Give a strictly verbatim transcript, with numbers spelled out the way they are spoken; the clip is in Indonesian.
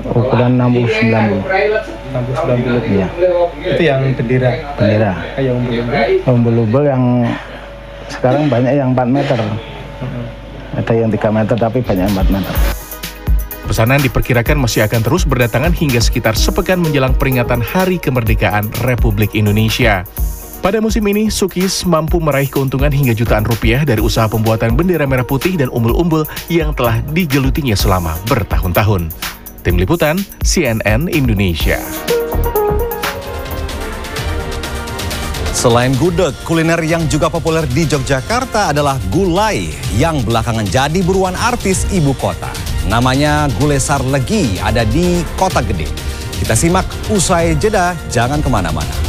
Ukuran enam puluh sembilan puluh. enam puluh sembilan puluh. Iya. Itu yang bendera. Bendera. Kayak umbul-umbul. Umbul-umbul yang sekarang banyak yang empat meter. Hmm. Ada yang tiga meter tapi banyak empat meter. Pesanan diperkirakan masih akan terus berdatangan hingga sekitar sepekan menjelang peringatan Hari Kemerdekaan Republik Indonesia. Pada musim ini, Sukis mampu meraih keuntungan hingga jutaan rupiah dari usaha pembuatan bendera merah putih dan umbul-umbul yang telah digelutinya selama bertahun-tahun. Tim Liputan, C N N Indonesia. Selain gudeg, kuliner yang juga populer di Yogyakarta adalah gulai yang belakangan jadi buruan artis ibu kota. Namanya Gulai Sarlegi, ada di Kota Gede. Kita simak usai jeda, jangan kemana-mana.